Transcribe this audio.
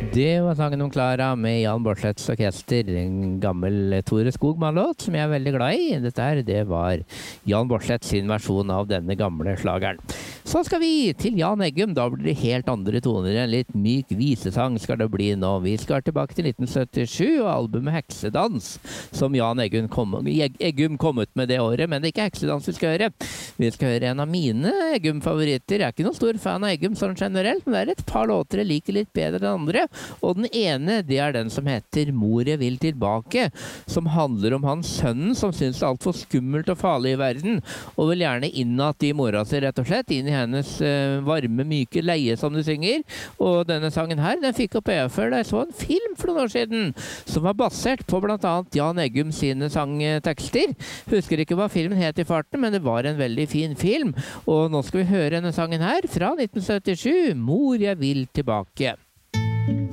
Det var sangen om Klara med Jan Borsleths orkester, en gammel Tore Skogman-låt som jeg er veldig glad i. Det var Jan Borsleth sin versjon av denne gamle slageren. Så skal vi til Jan Eggum. Da blir det helt andre toner. En litt myk visesang skal det bli nå. Vi skal tilbake til 1977 og albumet Heksedans, som Jan Eggum kom ut med det året. Men det er ikke Heksedans vi skal høre. Vi skal høre en av mine Eggum-favoritter. Jeg er ikke noen stor fan av Eggum sånn generelt, men det er et par låter jeg liker litt bedre enn andre. Og den ene, det er den som heter Mor jeg vil tilbake, som handler om hans sønnen som synes det er alt for skummelt og farlig i verden, og vil gjerne innat i mora si, rett og slett, inn i hennes varme, myke leie, som de synger. Og denne sangen her, den fikk opp øya før da jeg så en film for noen år siden, som var basert på blant annet Jan Eggum sine sangtekster. Husker ikke hva filmen het i farten, men det var en veldig fin film. Og nå skal vi høre denne sangen her fra 1977, Mor jeg vil tilbake.